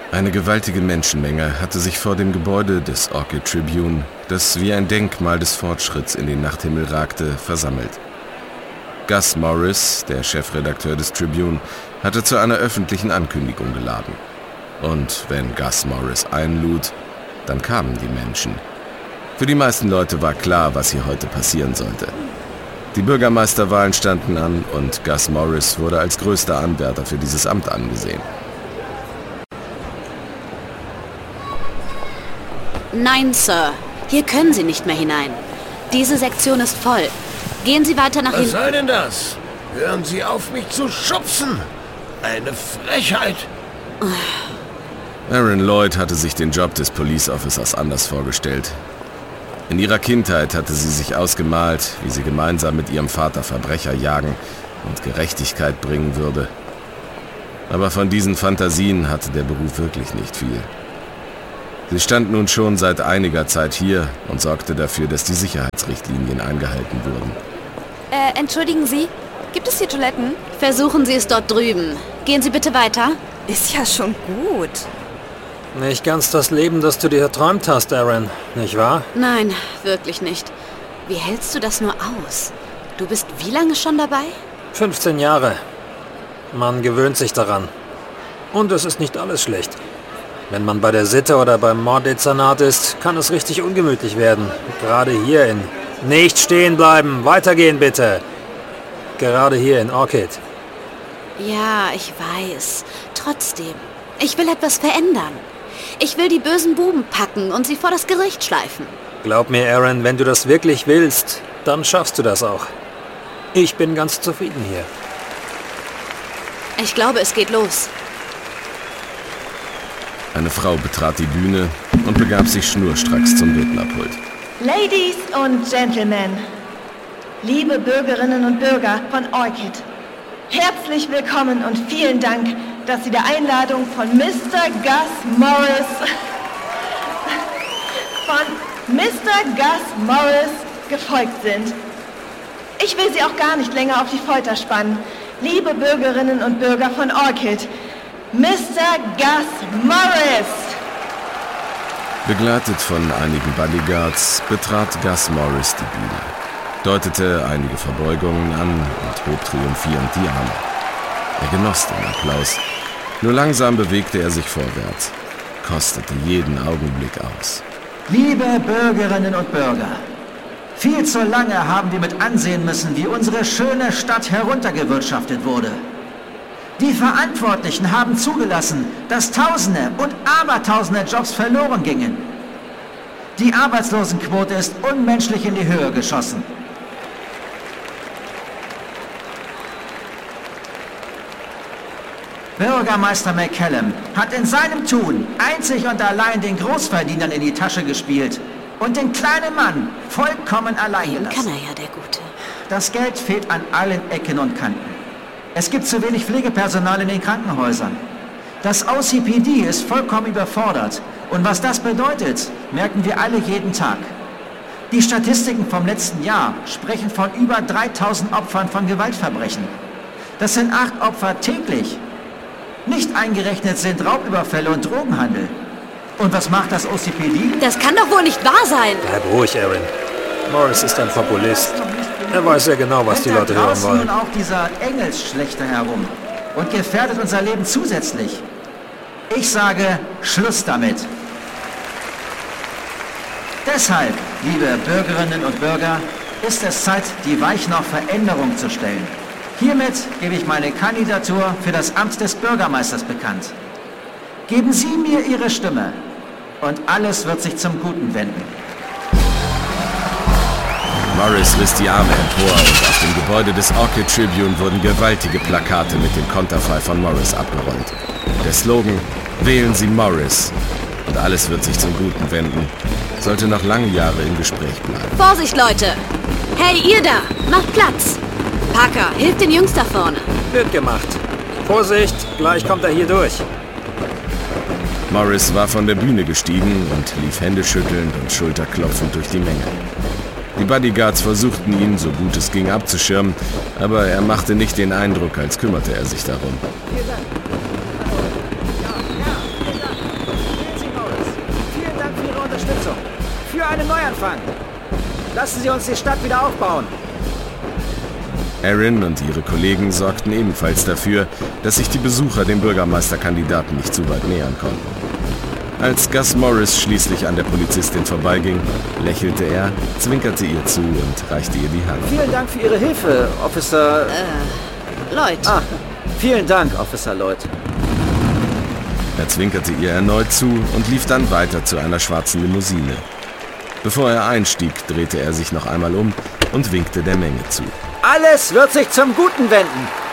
Eine gewaltige Menschenmenge hatte sich vor dem Gebäude des Orchid Tribune, das wie ein Denkmal des Fortschritts in den Nachthimmel ragte, versammelt. Gus Morris, der Chefredakteur des Tribune, hatte zu einer öffentlichen Ankündigung geladen. Und wenn Gus Morris einlud, dann kamen die Menschen. Für die meisten Leute war klar, was hier heute passieren sollte. Die Bürgermeisterwahlen standen an und Gus Morris wurde als größter Anwärter für dieses Amt angesehen. Nein, Sir. Hier können Sie nicht mehr hinein. Diese Sektion ist voll. Gehen Sie weiter nach hinten. Was soll denn das? Hören Sie auf, mich zu schubsen! Eine Frechheit! Aaron Lloyd hatte sich den Job des Police Officers anders vorgestellt. In ihrer Kindheit hatte sie sich ausgemalt, wie sie gemeinsam mit ihrem Vater Verbrecher jagen und Gerechtigkeit bringen würde. Aber von diesen Fantasien hatte der Beruf wirklich nicht viel. Sie stand nun schon seit einiger Zeit hier und sorgte dafür, dass die Sicherheitsrichtlinien eingehalten wurden. Entschuldigen Sie, gibt es hier Toiletten? Versuchen Sie es dort drüben. Gehen Sie bitte weiter. Ist ja schon gut. Nicht ganz das Leben, das du dir erträumt hast, Aaron, nicht wahr? Nein, wirklich nicht. Wie hältst du das nur aus? Du bist wie lange schon dabei? 15 Jahre. Man gewöhnt sich daran. Und es ist nicht alles schlecht. Wenn man bei der Sitte oder beim Morddezernat ist, kann es richtig ungemütlich werden. Gerade hier in... Nicht stehen bleiben, weitergehen bitte. Gerade hier in Orchid. Ja, ich weiß. Trotzdem, ich will etwas verändern. Ich will die bösen Buben packen und sie vor das Gericht schleifen. Glaub mir, Aaron, wenn du das wirklich willst, dann schaffst du das auch. Ich bin ganz zufrieden hier. Ich glaube, es geht los. Eine Frau betrat die Bühne und begab sich schnurstracks zum Rednerpult. Ladies und Gentlemen, liebe Bürgerinnen und Bürger von Orchid, herzlich willkommen und vielen Dank, dass Sie der Einladung von Mr. Gus Morris gefolgt sind. Ich will Sie auch gar nicht länger auf die Folter spannen. Liebe Bürgerinnen und Bürger von Orchid, Mr. Gus Morris! Begleitet von einigen Bodyguards betrat Gus Morris die Bühne, deutete einige Verbeugungen an und hob triumphierend die Arme. Er genoss den Applaus. Nur langsam bewegte er sich vorwärts, kostete jeden Augenblick aus. Liebe Bürgerinnen und Bürger, viel zu lange haben wir mit ansehen müssen, wie unsere schöne Stadt heruntergewirtschaftet wurde. Die Verantwortlichen haben zugelassen, dass Tausende und Abertausende Jobs verloren gingen. Die Arbeitslosenquote ist unmenschlich in die Höhe geschossen. Bürgermeister McCallum hat in seinem Tun einzig und allein den Großverdienern in die Tasche gespielt und den kleinen Mann vollkommen allein gelassen. Kann er ja, der Gute. Das Geld fehlt an allen Ecken und Kanten. Es gibt zu wenig Pflegepersonal in den Krankenhäusern. Das OCPD ist vollkommen überfordert. Und was das bedeutet, merken wir alle jeden Tag. Die Statistiken vom letzten Jahr sprechen von über 3000 Opfern von Gewaltverbrechen. Das sind 8 Opfer täglich. Nicht eingerechnet sind Raubüberfälle und Drogenhandel. Und was macht das OCPD? Das kann doch wohl nicht wahr sein. Bleib ruhig, Aaron. Morris ist ein Populist. Er weiß ja genau, was die Leute hören wollen. Nun auch dieser Engelsschlechter herum und gefährdet unser Leben zusätzlich. Ich sage, Schluss damit. Deshalb, liebe Bürgerinnen und Bürger, ist es Zeit, die Weichen auf Veränderung zu stellen. Hiermit gebe ich meine Kandidatur für das Amt des Bürgermeisters bekannt. Geben Sie mir Ihre Stimme und alles wird sich zum Guten wenden. Morris riss die Arme empor und auf dem Gebäude des Orchid Tribune wurden gewaltige Plakate mit dem Konterfei von Morris abgerollt. Der Slogan »Wählen Sie Morris« und alles wird sich zum Guten wenden, sollte noch lange Jahre im Gespräch bleiben. Vorsicht, Leute! Hey, ihr da! Macht Platz! Parker, hilf den Jungs da vorne. Wird gemacht. Vorsicht, gleich kommt er hier durch. Morris war von der Bühne gestiegen und lief händeschüttelnd und schulterklopfend durch die Menge. Die Bodyguards versuchten ihn, so gut es ging, abzuschirmen, aber er machte nicht den Eindruck, als kümmerte er sich darum. Neuanfang. Lassen Sie uns die Stadt wieder aufbauen. Erin und ihre Kollegen sorgten ebenfalls dafür, dass sich die Besucher dem Bürgermeisterkandidaten nicht zu weit nähern konnten. Als Gus Morris schließlich an der Polizistin vorbeiging, lächelte er, zwinkerte ihr zu und reichte ihr die Hand. Vielen Dank für Ihre Hilfe, Officer... Lloyd. Vielen Dank, Officer Lloyd. Er zwinkerte ihr erneut zu und lief dann weiter zu einer schwarzen Limousine. Bevor er einstieg, drehte er sich noch einmal um und winkte der Menge zu. Alles wird sich zum Guten wenden.